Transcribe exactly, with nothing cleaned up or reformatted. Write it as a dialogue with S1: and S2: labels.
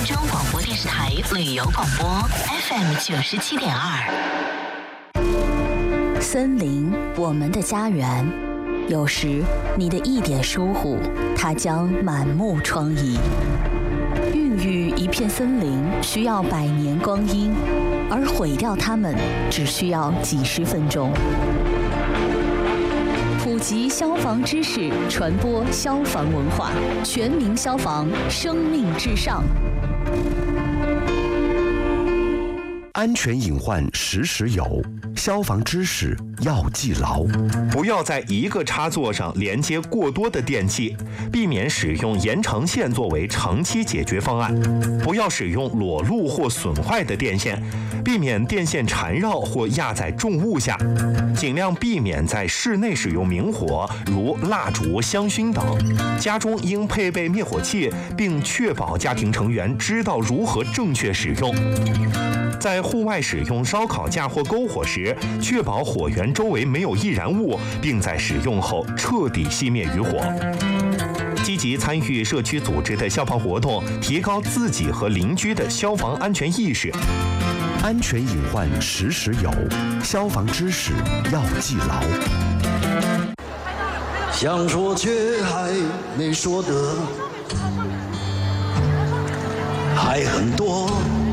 S1: 州广播电视台旅游广播 F M 九十七点二。森林，我们的家园。有时你的一点疏忽，它将满目疮痍。孕育一片森林需要百年光阴，而毁掉它们只需要几十分钟。普及消防知识，传播消防文化，全民消防，生命至上。
S2: 安全隐患时时有，消防知识要记牢。
S3: 不要在一个插座上连接过多的电器，避免使用延长线作为长期解决方案。不要使用裸露或损坏的电线，避免电线缠绕或压在重物下。尽量避免在室内使用明火，如蜡烛、香薰等。家中应配备灭火器，并确保家庭成员知道如何正确使用。在户外使用烧烤架或篝火时，确保火源周围没有易燃物，并在使用后彻底熄灭余火。积极参与社区组织的消防活动，提高自己和邻居的消防安全意识。
S2: 安全隐患时时有，消防知识要记牢。
S4: 想说却还没说的还很多。